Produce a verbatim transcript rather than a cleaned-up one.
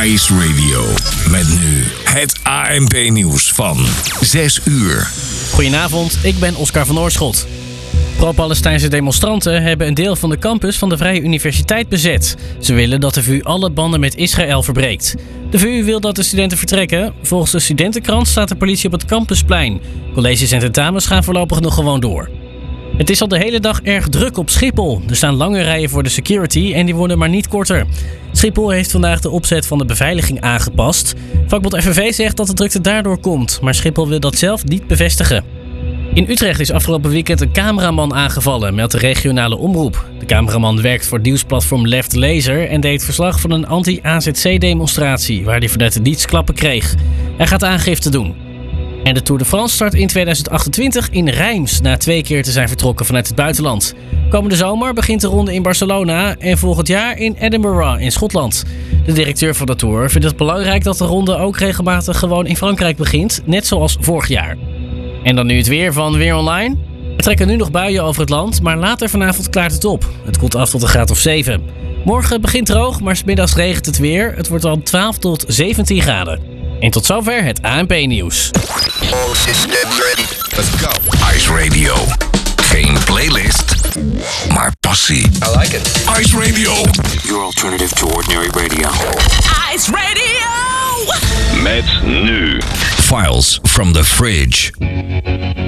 Ice Radio. Met nu het A N P-nieuws van zes uur. Goedenavond, ik ben Oscar van Oorschot. Pro-Palestijnse demonstranten hebben een deel van de campus van de Vrije Universiteit bezet. Ze willen dat de V U alle banden met Israël verbreekt. De V U wil dat de studenten vertrekken. Volgens de studentenkrant staat de politie op het campusplein. Colleges en tentamens gaan voorlopig nog gewoon door. Het is al de hele dag erg druk op Schiphol. Er staan lange rijen voor de security en die worden maar niet korter. Schiphol heeft vandaag de opzet van de beveiliging aangepast. Vakbond F N V zegt dat de drukte daardoor komt, maar Schiphol wil dat zelf niet bevestigen. In Utrecht is afgelopen weekend een cameraman aangevallen, meldt de regionale omroep. De cameraman werkt voor het nieuwsplatform Left Laser en deed verslag van een anti-A Z C-demonstratie, waar hij vanuit het niets klappen kreeg. Hij gaat aangifte doen. En de Tour de France start in tweeduizend achtentwintig in Reims, na twee keer te zijn vertrokken vanuit het buitenland. Komende zomer begint de ronde in Barcelona en volgend jaar in Edinburgh in Schotland. De directeur van de Tour vindt het belangrijk dat de ronde ook regelmatig gewoon in Frankrijk begint, net zoals vorig jaar. En dan nu het weer van Weer Online. Er trekken nu nog buien over het land, maar later vanavond klaart het op. Het koelt af tot een graad of zeven. Morgen begint droog, maar 's middags regent het weer. Het wordt dan twaalf tot zeventien graden. En tot zover het A N P-nieuws. Let's go. Ice Radio. Geen playlist, maar passie. I like it. Ice Radio. Your alternative to ordinary radio. Ice Radio! Met nu Files from the Fridge.